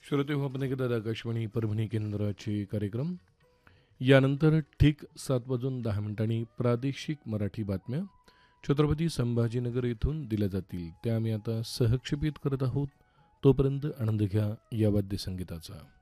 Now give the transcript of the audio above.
श्रोते हो, आपण ऐकतात आकाशवाणी परभणी केंद्राचे कार्यक्रम. यानंतर ठीक 7:10 प्रादेशिक मराठी बातम्या छत्रपती संभाजीनगर येथून दिल्या जातील. त्या आम्ही आता सहक्षेपित करत आहोत. तोपर्यंत आनंद घ्या या वाद्यसंगीताचा.